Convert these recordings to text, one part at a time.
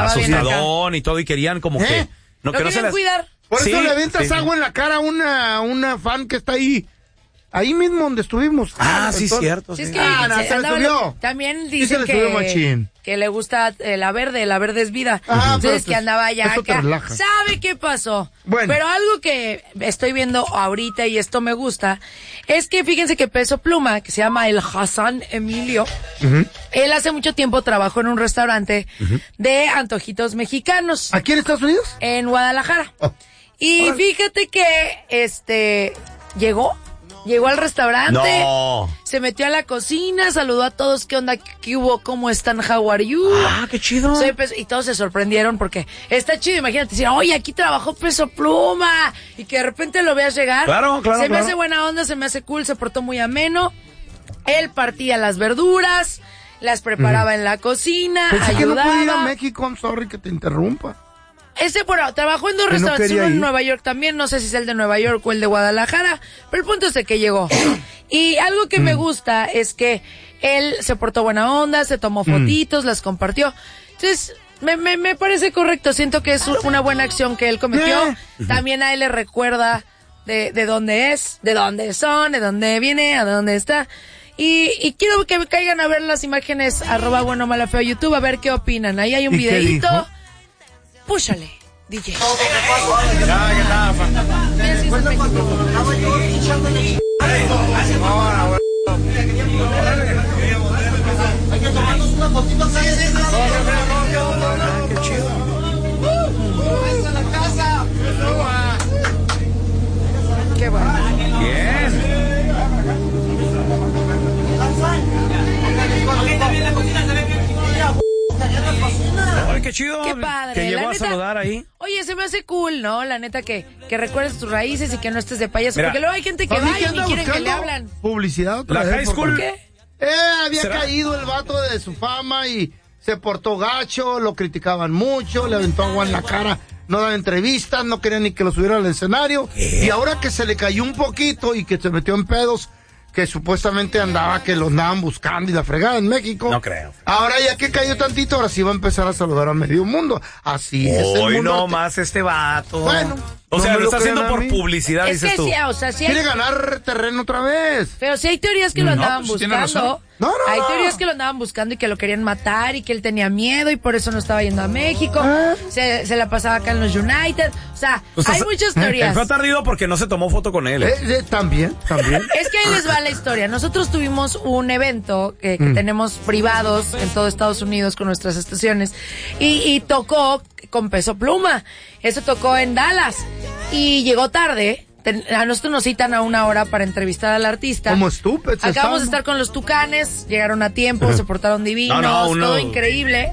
andaba bien acá. Asustadón y todo, y querían como que... No, que no se las... cuidar. Por eso le aventas agua en la cara a una fan que está ahí mismo donde estuvimos. Sí, cierto. Sí, es que se le subió. También dicen que le gusta la verde es vida. Entonces que andaba allá acá. ¿Sabe qué pasó? Bueno. Pero algo que estoy viendo ahorita y esto me gusta es que fíjense que Peso Pluma, que se llama el Hassan Emilio, él hace mucho tiempo trabajó en un restaurante de antojitos mexicanos. ¿Aquí en Estados Unidos? En Guadalajara. Y fíjate que llegó al restaurante, se metió a la cocina, saludó a todos, ¿qué onda? ¿Qué hubo? ¿Cómo están? How are you? Qué chido. Y todos se sorprendieron porque está chido, imagínate, decir, oye, aquí trabajó Peso Pluma, y que de repente lo veas llegar. Claro. Se me hace buena onda, se me hace cool, se portó muy ameno. Él partía las verduras, las preparaba en la cocina, Pensé ayudaba. que no podía ir a México, I'm sorry que te interrumpa. Trabajó en 2 restaurantes, uno en Nueva York también, no sé si es el de Nueva York o el de Guadalajara, pero el punto es de que llegó. Y algo que me gusta es que él se portó buena onda, se tomó fotitos, las compartió. Entonces, me parece correcto, siento que es una buena acción que él cometió. También a él le recuerda de dónde es, de dónde son, de dónde viene, a dónde está. Y quiero que me caigan a ver las imágenes, @buenomalafeo YouTube, a ver qué opinan. Ahí hay un videíto. Púchale, DJ. Hay que tomarnos una fotito. Qué chido. ¡Esa la casa! Qué bueno. Bien. Ay, qué chido. Qué padre. Que llegó la a neta, saludar ahí. Oye, se me hace cool, ¿no? La neta que recuerdes tus raíces y que no estés de payaso. Mira, porque luego hay gente que va y ni quieren que le hablan. Publicidad otra La vez. high school. ¿Por qué? Había ¿Será? caído el vato de su fama y se portó gacho, lo criticaban mucho, le aventó agua en la cara, no daba entrevistas, no quería ni que lo subiera al escenario. ¿Qué? Y ahora que se le cayó un poquito y que se metió en pedos, que supuestamente que lo andaban buscando y la fregada en México. No creo. Ahora ya que cayó tantito, ahora sí va a empezar a saludar a medio mundo. Así es el Hoy mundo. no más este vato. Bueno. O sea, no me lo está crean haciendo a por mí. publicidad, Es dices que tú. sí, o sea, sí Quiere hay, ganar terreno otra vez. pero sí hay teorías que lo andaban pues, tiene buscando. razón. No. Hay teorías que lo andaban buscando y que lo querían matar y que él tenía miedo y por eso no estaba yendo a México. Se la pasaba acá en los United. O sea, Pues, hay muchas teorías. Él fue atardido porque no se tomó foto con él. También. Es que ahí les va la historia. Nosotros tuvimos un evento que tenemos privados en todo Estados Unidos con nuestras estaciones y tocó con Peso Pluma. Eso tocó en Dallas y llegó tarde. A nosotros nos citan a 1 hora para entrevistar al artista. Como estúpidos. Acabamos de estar con los Tucanes, llegaron a tiempo, se portaron divinos, todo increíble.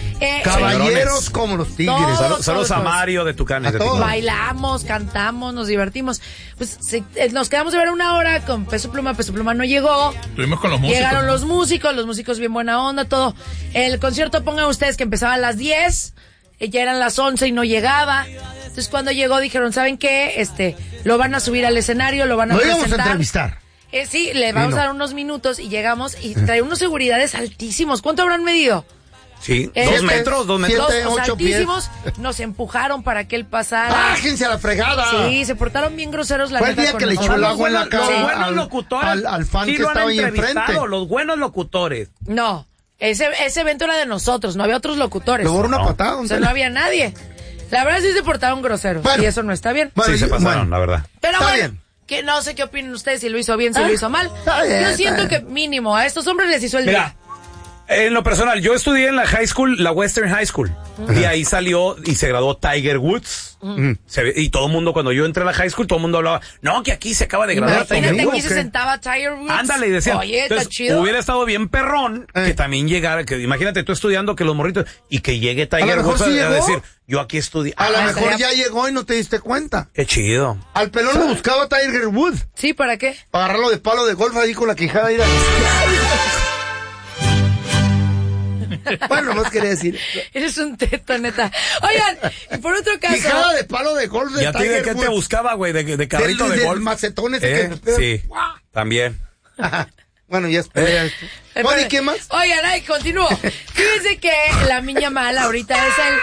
Caballeros como los tigres. Todos, Saludos a todos. Mario de Tucanes. A de todos. Tijuana. Bailamos, cantamos, nos divertimos. Pues nos quedamos de ver 1 hora con Peso Pluma no llegó. Estuvimos con los músicos. Llegaron los músicos bien buena onda, todo. El concierto, pongan ustedes que empezaba a las 10, ya eran las 11 y no llegaba. Entonces cuando llegó dijeron, ¿saben qué? Lo van a subir al escenario, lo van a Lo presentar. íbamos a entrevistar. Sí, le vamos a dar unos minutos y llegamos y trae unos seguridades altísimos. ¿Cuánto habrán medido? Sí, 2 Siete, metros, 2 metros. siete, Los 8 pies. altísimos nos empujaron para que él pasara. ¡Bájense a la fregada! Sí, se portaron bien groseros la Fue el neta día con que le echó nosotros. el agua en la cara Los buenos al- locutores. al fan sí que lo han estaba ahí entrevistado, enfrente. Los buenos locutores. No, ese evento era de nosotros, no había otros locutores. Le borró una No. patada. O sea, no había nadie. La verdad sí se portaron groseros Bueno. y eso no está bien. Bueno, Sí, se pasaron, la verdad. Pero está bueno, bien. que no sé qué opinan ustedes, si lo hizo bien, si lo hizo mal. Está bien, Yo está siento que bien. mínimo a estos hombres les hizo el Mira, en lo personal, yo estudié en la high school, la Western High School. Y ahí salió y se graduó Tiger Woods. Y todo el mundo, cuando yo entré a la high school, todo el mundo hablaba, no, que aquí se acaba de graduar día. Tiger Imagínate Woods. aquí se sentaba Tiger Woods. Ándale, y decían. Oye, está Entonces, chido. hubiera estado bien perrón que también llegara, que imagínate tú estudiando que los morritos, y que llegue Tiger mejor Woods sí a llegó. decir, yo aquí estudié. A lo Ah, mejor estaría- ya llegó y no te diste cuenta. Qué chido. Al pelón lo buscaba Tiger Woods. Sí, ¿para qué? Para agarrarlo de palo de golf ahí con la quijada. Ir a... Bueno, nomás quería decir. Eres un teto, neta. Oigan, y por otro caso... Quijada de palo de golf de ¿Y a ti de Tiger qué te Woods. buscaba, güey? ¿De carrito de Del golf? macetón ese que... Sí, también. Bueno, ya espera esto. Oye, ¿qué más? Oigan, ay, continúo. Fíjense que la niña mala ahorita es el